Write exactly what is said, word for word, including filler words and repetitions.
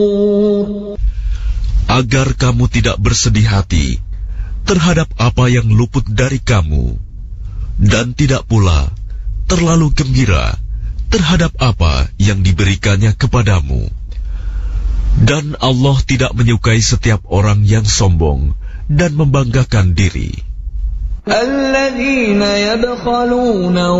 agar kamu tidak bersedih hati terhadap apa yang luput dari kamu, dan tidak pula terlalu gembira terhadap apa yang diberikannya kepadamu. Dan Allah tidak menyukai setiap orang yang sombong dan membanggakan diri. الذين يبخلون